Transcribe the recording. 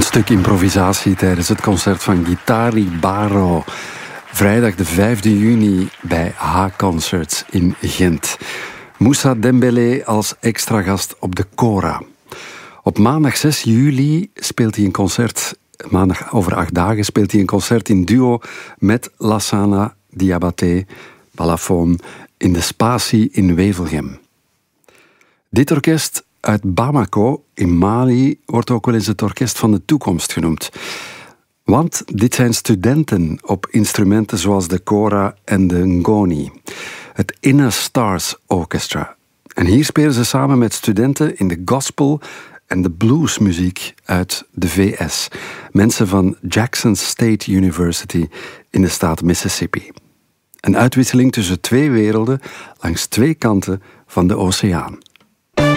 stuk improvisatie tijdens het concert van Guitari Baro. Vrijdag de 5e juni bij H-Concerts in Gent. Moussa Dembélé als extra gast op de Kora. Op maandag 6 juli speelt hij een concert. Maandag over 8 dagen speelt hij een concert in duo met Lassana Diabaté, Balafoon, in de Spatie in Wevelgem. Dit orkest uit Bamako in Mali wordt ook wel eens het orkest van de toekomst genoemd. Want dit zijn studenten op instrumenten zoals de kora en de ngoni. Het Inner Stars Orchestra. En hier spelen ze samen met studenten in de gospel en de bluesmuziek uit de VS. Mensen van Jackson State University in de staat Mississippi. Een uitwisseling tussen twee werelden langs twee kanten van de oceaan.